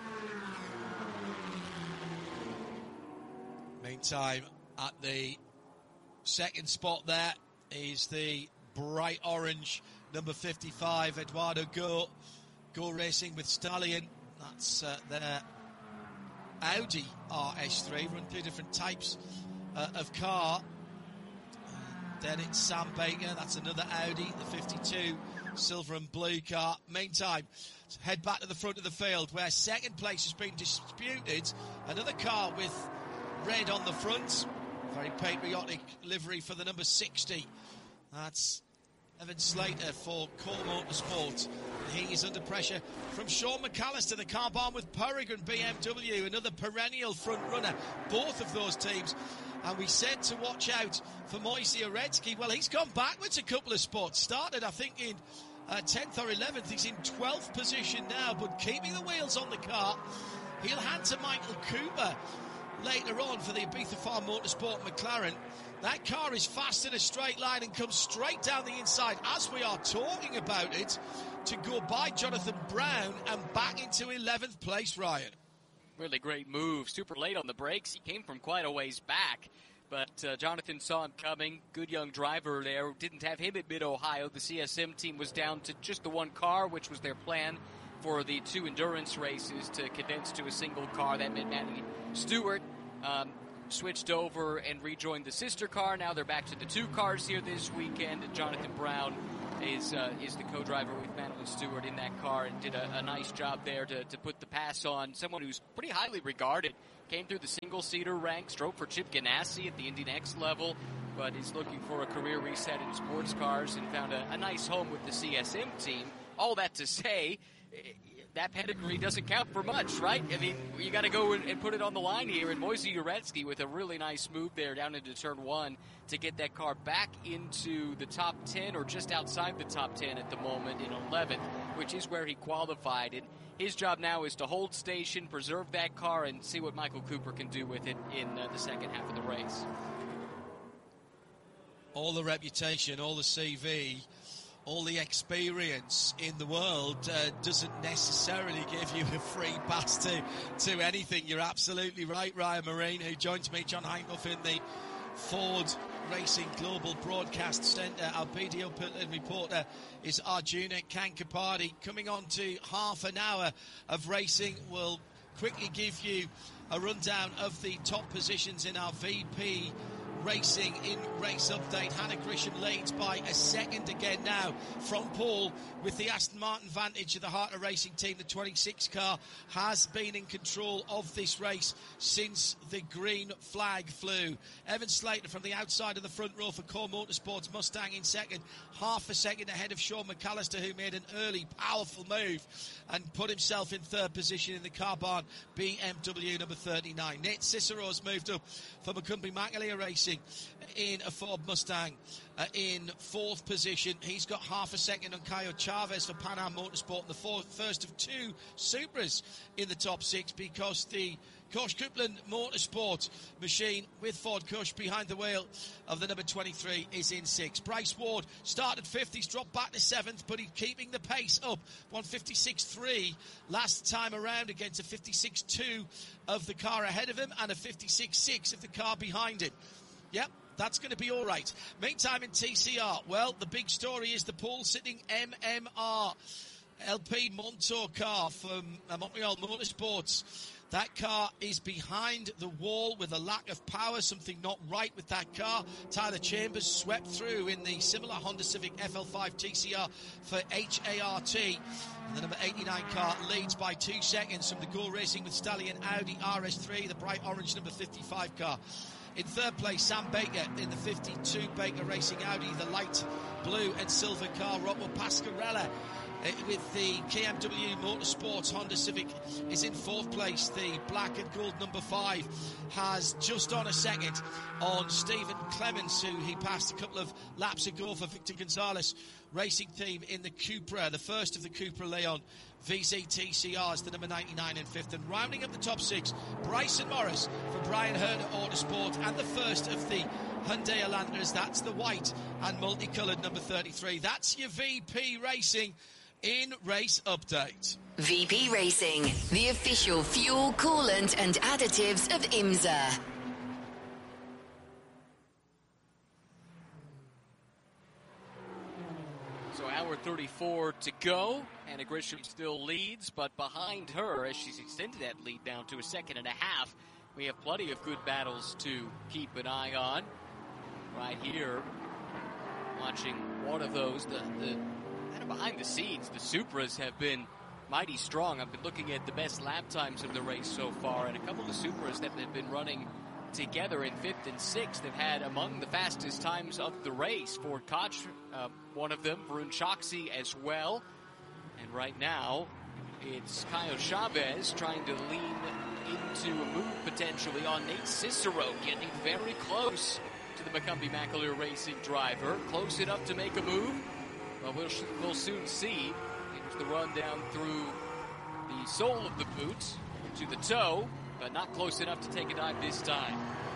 Meantime, at the second spot there is the bright orange number 55, Eduardo Go racing with Stallion. That's their Audi RS3, run through different types of car. Then it's Sam Baker, that's another Audi, the 52 silver and blue car. Meantime, head back to the front of the field where second place has been disputed. Another car with red on the front. Very patriotic livery for the number 60. That's Evan Slater for Core Motorsport. He is under pressure from Sean McAllister, the car bomb with Peregrine BMW, another perennial front runner. Both of those teams. And we said to watch out for Moise Uretsky. Well, he's gone backwards a couple of spots. Started, I think, in 10th or 11th. He's in 12th position now, but keeping the wheels on the car. He'll hand to Michael Cooper later on for the Ibiza Farm Motorsport McLaren. That car is fast in a straight line and comes straight down the inside as we are talking about it to go by Jonathan Brown and back into 11th place, Ryan. Really great move. Super late on the brakes. He came from quite a ways back. But Jonathan saw him coming. Good young driver there. Didn't have him at Mid-Ohio. The CSM team was down to just the one car, which was their plan for the 2 endurance races to condense to a single car. That meant Matty Stewart switched over and rejoined the sister car. Now they're back to the 2 cars here this weekend. Jonathan Brown is the co-driver with Madeline Stewart in that car and did a nice job there to put the pass on someone who's pretty highly regarded. Came through the single-seater ranks, drove for Chip Ganassi at the Indy Next level, but is looking for a career reset in sports cars and found a nice home with the CSM team. All that to say, that pedigree doesn't count for much, right? I mean, you got to go and put it on the line here. And Moise Uretsky with a really nice move there down into turn 1 to get that car back into the top 10 or just outside the top 10 at the moment in 11th, which is where he qualified. And his job now is to hold station, preserve that car, and see what Michael Cooper can do with it in the second half of the race. All the reputation, all the CV, all the experience in the world doesn't necessarily give you a free pass to anything. You're absolutely right, Ryan Marine, who joins me, John Heinhoff, in the Ford Racing Global Broadcast Centre. Our video reporter is Arjuna Kankapati. Coming on to half an hour of racing, we'll quickly give you a rundown of the top positions in our VP Racing in race update. Hannah Grisham leads by a second again now from Paul with the Aston Martin Vantage of the Harter Racing team. The 26 car has been in control of this race since the green flag flew. Evan Slater from the outside of the front row for Core Motorsports Mustang in second, half a second ahead of Sean McAllister, who made an early powerful move and put himself in third position in the car barn BMW number 39. Nate Cicero's moved up for Macumbi Macaleer Racing in a Ford Mustang in fourth position. He's got half a second on Caio Chavez for Pan Am Motorsport, the first of 2 Supras in the top 6, because the Kosh Coupland Motorsport machine with Ford Kosh behind the wheel of the number 23 is in 6th. Bryce Ward started 5th. He's dropped back to 7th, but he's keeping the pace up. 156.3 last time around against a 56.2 of the car ahead of him and a 56.6 of the car behind him. Yep, that's going to be all right. Meantime in TCR, well, the big story is the pole-sitting MMR LP Montour car from Montreal Motorsports. That car is behind the wall with a lack of power, something not right with that car. Tyler Chambers swept through in the similar Honda Civic FL5 TCR for HART. And the number 89 car leads by 2 seconds from the Go Racing with Stallion Audi RS3, the bright orange number 55 car. In third place, Sam Baker in the 52 Baker Racing Audi, the light blue and silver car. Rocco Pasquarella with the KMW Motorsports Honda Civic is in fourth place. The black and gold number 5 has just on a second on Stephen Clements, who he passed a couple of laps ago for Victor Gonzalez Racing Team in the Cupra, the first of the Cupra Leon VZTCRs, the number 99 in 5th. And rounding up the top 6, Bryson Morris for Brian Herder Autosport, and the first of the Hyundai Elantra's, that's the white and multicoloured number 33. That's your VP Racing in race update. VP Racing, the official fuel, coolant and additives of IMSA. So hour 34 to go. Hannah Grisham still leads, but behind her, as she's extended that lead down to a second and a half, we have plenty of good battles to keep an eye on. Right here, watching one of those, the kind of behind the scenes, the Supras have been mighty strong. I've been looking at the best lap times of the race so far, and a couple of the Supras that they've been running together in 5th and 6th have had among the fastest times of the race. Ford Koch, one of them, Varun Choksi as well. And right now, it's Caio Chavez trying to lean into a move potentially on Nate Cicero, getting very close to the Macumbi Macaleer Racing driver. Close enough to make a move. Well, we'll soon see. Here's the run down through the sole of the boot to the toe, but not close enough to take a dive this time.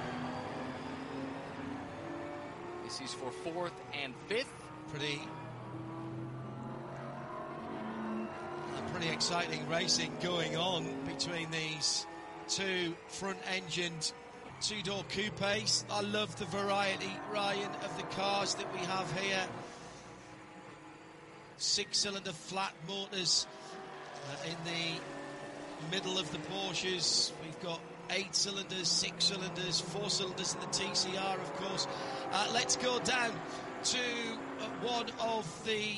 This is for 4th and 5th. Pretty exciting racing going on between these two front-engined two-door coupes. I love the variety, Ryan, of the cars that we have here. 6-cylinder flat motors in the middle of the Porsches. We've got 8 cylinders, 6 cylinders, 4 cylinders in the TCR, of course. Let's go down to one of the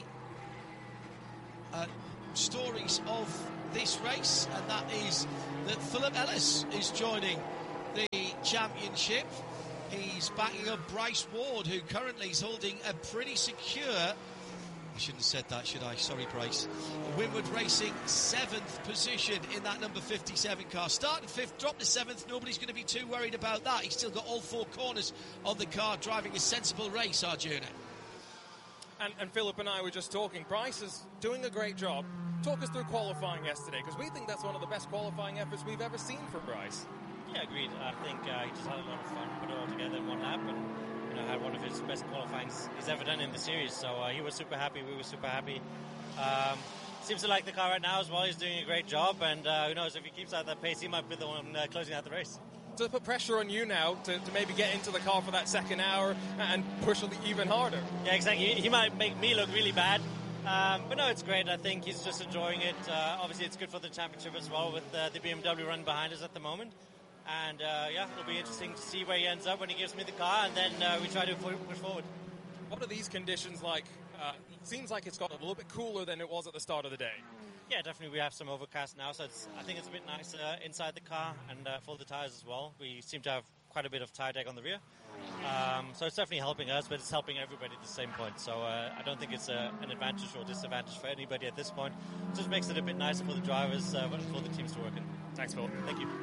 stories of this race, and that is that Philip Ellis is joining the championship. He's backing up Bryce Ward, who currently is holding a pretty secure, I shouldn't have said that, should I? Sorry, Bryce. Winward Racing 7th position in that number 57 car. Started 5th, dropped to 7th. Nobody's going to be too worried about that. He's still got all 4 corners on the car, driving a sensible race, Arjuna. And Philip and I were just talking. Bryce is doing a great job. Talk us through qualifying yesterday, because we think that's one of the best qualifying efforts we've ever seen from Bryce. Yeah, agreed. I think he just had a lot of fun, put it all together in one lap, and had one of his best qualifyings he's ever done in the series. So he was super happy. We were super happy. Seems to like the car right now as well. He's doing a great job, and who knows, if he keeps out that pace, he might be the one closing out the race. To put pressure on you now to maybe get into the car for that second hour and push even harder. Yeah, exactly. He might make me look really bad. But no, it's great. I think he's just enjoying it. Obviously, it's good for the championship as well, with the BMW running behind us at the moment. And it'll be interesting to see where he ends up when he gives me the car, and then we try to push forward. What are these conditions like? It seems like it's got a little bit cooler than it was at the start of the day. Yeah, definitely. We have some overcast now, so I think it's a bit nicer inside the car, and for the tyres as well. We seem to have quite a bit of tyre deck on the rear. So it's definitely helping us, but it's helping everybody at the same point. So I don't think it's an advantage or disadvantage for anybody at this point. It just makes it a bit nicer for the drivers and for the teams to work in. Thanks, Phil. Thank you.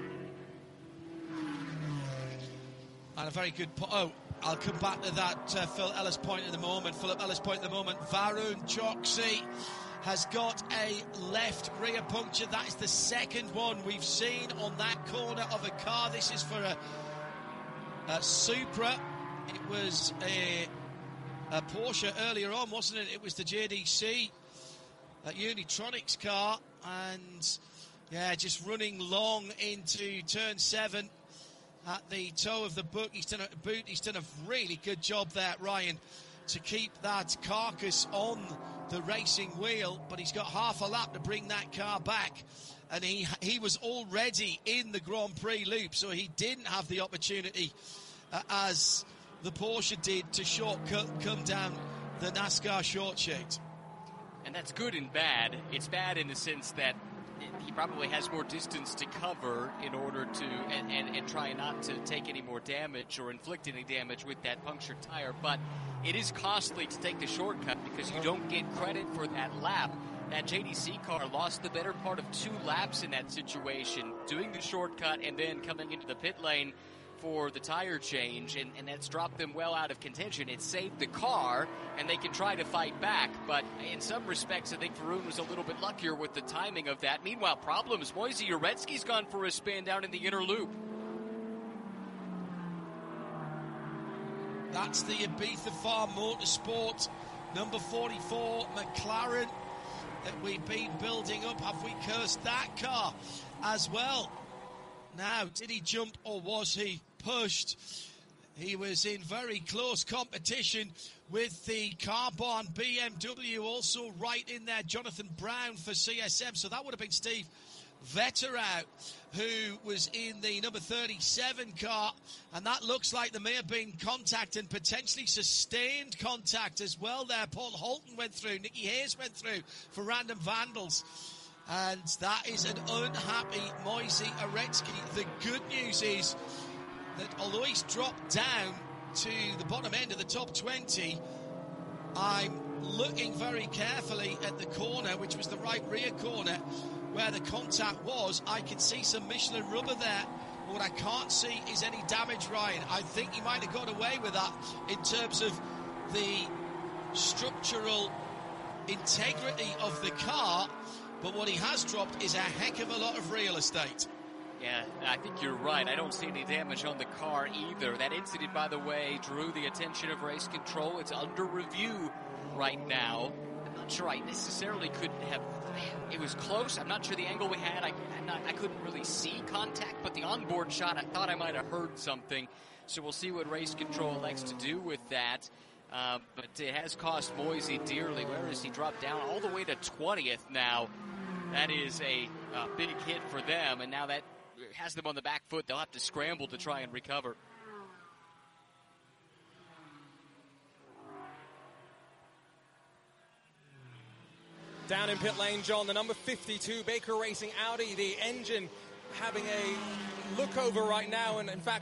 And a very good I'll come back to that Phil Ellis point in the moment. Philip Ellis point in the moment. Varun Choksi has got a left rear puncture. That is the second one we've seen on that corner of a car. This is for a Supra. It was a Porsche earlier on, wasn't it? It was the JDC Unitronics car, and just running long into turn 7 at the toe of the boot. He's done a really good job there, Ryan, to keep that carcass on the racing wheel, but he's got half a lap to bring that car back, and he was already in the Grand Prix loop, so he didn't have the opportunity as the Porsche did to shortcut come down the NASCAR short sheet. And that's good and bad. It's bad in the sense that he probably has more distance to cover in order to and try not to take any more damage or inflict any damage with that punctured tire. But it is costly to take the shortcut because you don't get credit for that lap. That JDC car lost the better part of 2 laps in that situation, doing the shortcut and then coming into the pit lane for the tire change, and that's dropped them well out of contention. It saved the car, and they can try to fight back, but in some respects, I think Varun was a little bit luckier with the timing of that. Meanwhile, problems. Moise Uretsky's gone for a spin down in the inner loop. That's the Ibiza Farm Motorsport number 44 McLaren that we've been building up. Have we cursed that car as well? Now, did he jump or was he pushed? He was in very close competition with the Carbon BMW, also right in there, Jonathan Brown for CSM. So that would have been Steve Vetterau, who was in the number 37 car. And that looks like there may have been contact and potentially sustained contact as well there. Paul Holton went through, Nicky Hayes went through for Random Vandals. And that is an unhappy Moise Uretsky. The good news is that although he's dropped down to the bottom end of the top 20, I'm looking very carefully at the corner, which was the right rear corner, where the contact was. I can see some Michelin rubber there. What I can't see is any damage, Ryan. I think he might have got away with that in terms of the structural integrity of the car. But what he has dropped is a heck of a lot of real estate. Yeah, I think you're right. I don't see any damage on the car either. That incident, by the way, drew the attention of race control. It's under review right now. not sure I necessarily could have. It was close. I'm not sure the angle we had. I couldn't really see contact, but the onboard shot, I thought I might have heard something. So we'll see what race control elects to do with that. But it has cost Moisey dearly. Where is he? Dropped down all the way to 20th now. That is a big hit for them, and now that has them on the back foot. They'll have to scramble to try and recover. Down in pit lane, John, the number 52 Baker Racing Audi, the engine having a look over right now, and in fact